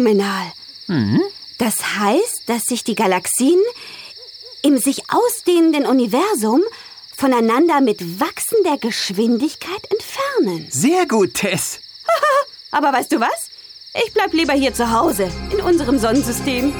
phänomenal. Das heißt, dass sich die Galaxien im sich ausdehnenden Universum voneinander mit wachsender Geschwindigkeit entfernen. Sehr gut, Tess. Aber weißt du was? Ich bleib lieber hier zu Hause, in unserem Sonnensystem.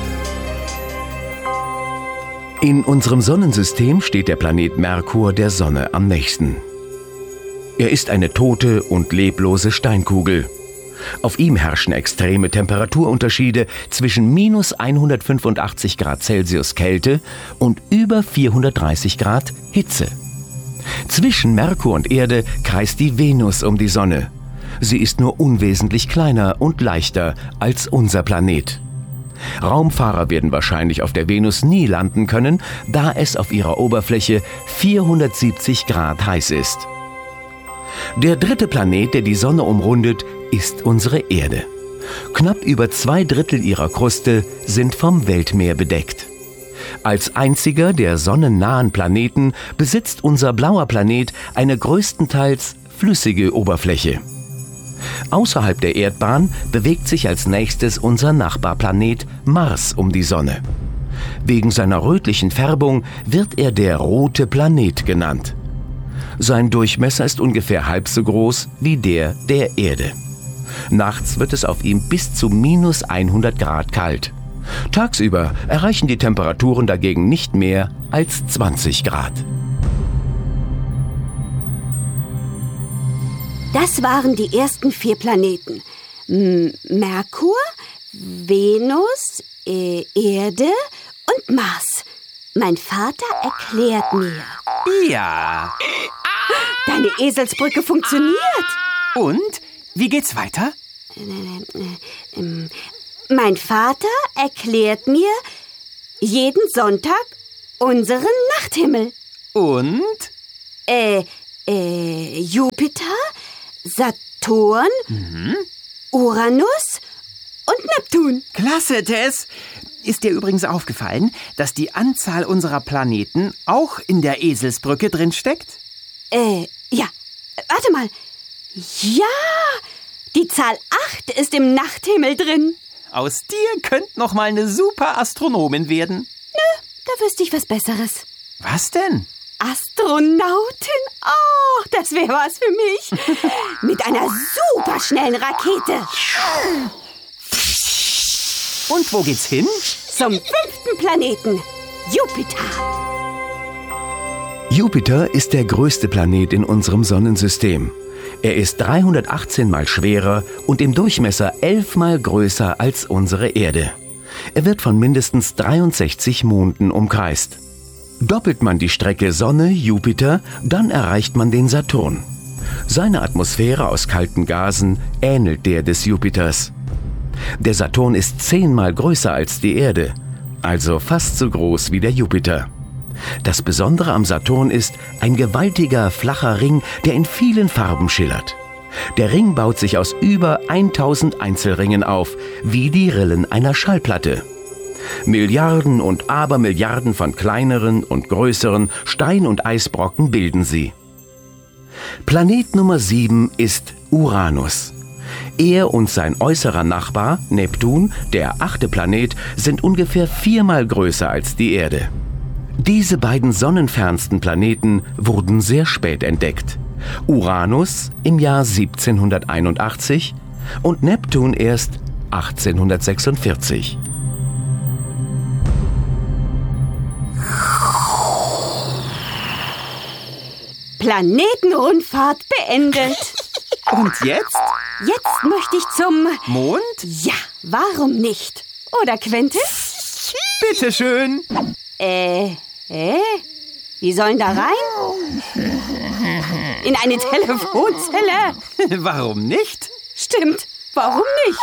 In unserem Sonnensystem steht der Planet Merkur der Sonne am nächsten. Er ist eine tote und leblose Steinkugel. Auf ihm herrschen extreme Temperaturunterschiede zwischen minus 185 Grad Celsius Kälte und über 430 Grad Hitze. Zwischen Merkur und Erde kreist die Venus um die Sonne. Sie ist nur unwesentlich kleiner und leichter als unser Planet. Raumfahrer werden wahrscheinlich auf der Venus nie landen können, da es auf ihrer Oberfläche 470 Grad heiß ist. Der dritte Planet, der die Sonne umrundet, ist unsere Erde. Knapp über 2/3 ihrer Kruste sind vom Weltmeer bedeckt. Als einziger der sonnennahen Planeten besitzt unser blauer Planet eine größtenteils flüssige Oberfläche. Außerhalb der Erdbahn bewegt sich als nächstes unser Nachbarplanet Mars um die Sonne. Wegen seiner rötlichen Färbung wird er der rote Planet genannt. Sein Durchmesser ist ungefähr halb so groß wie der der Erde. Nachts wird es auf ihm bis zu minus 100 Grad kalt. Tagsüber erreichen die Temperaturen dagegen nicht mehr als 20 Grad. Das waren die ersten 4 Planeten. Merkur, Venus, Erde und Mars. Mein Vater erklärt mir. Ja. Deine Eselsbrücke funktioniert. Und? Wie geht's weiter? Mein Vater erklärt mir jeden Sonntag unseren Nachthimmel. Und? Jupiter, Saturn, Uranus und Neptun. Klasse, Tess. Ist dir übrigens aufgefallen, dass die Anzahl unserer Planeten auch in der Eselsbrücke drin steckt? Ja. Warte mal. Ja, die Zahl 8 ist im Nachthimmel drin. Aus dir könnte noch mal eine super Astronomin werden. Nö, da wüsste ich was Besseres. Was denn? Astronautin? Oh, das wäre was für mich. Mit einer superschnellen Rakete. Und wo geht's hin? Zum 5. Planeten, Jupiter. Jupiter ist der größte Planet in unserem Sonnensystem. Er ist 318 mal schwerer und im Durchmesser 11 mal größer als unsere Erde. Er wird von mindestens 63 Monden umkreist. Doppelt man die Strecke Sonne-Jupiter, dann erreicht man den Saturn. Seine Atmosphäre aus kalten Gasen ähnelt der des Jupiters. Der Saturn ist 10-mal größer als die Erde, also fast so groß wie der Jupiter. Das Besondere am Saturn ist ein gewaltiger, flacher Ring, der in vielen Farben schillert. Der Ring baut sich aus über 1000 Einzelringen auf, wie die Rillen einer Schallplatte. Milliarden und Abermilliarden von kleineren und größeren Stein- und Eisbrocken bilden sie. Planet Nummer 7 ist Uranus. Er und sein äußerer Nachbar, Neptun, der 8. Planet, sind ungefähr 4-mal größer als die Erde. Diese beiden sonnenfernsten Planeten wurden sehr spät entdeckt. Uranus im Jahr 1781 und Neptun erst 1846. Planetenrundfahrt beendet. Und jetzt? Jetzt möchte ich zum... Mond? Ja, warum nicht? Oder, Quentin? Bitteschön. Wie sollen da rein? In eine Telefonzelle? Warum nicht? Stimmt, warum nicht?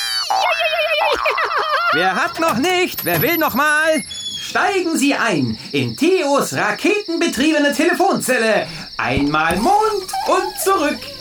Wer hat noch nicht? Wer will noch mal? Steigen Sie ein in Theos raketenbetriebene Telefonzelle. Einmal Mond und zurück.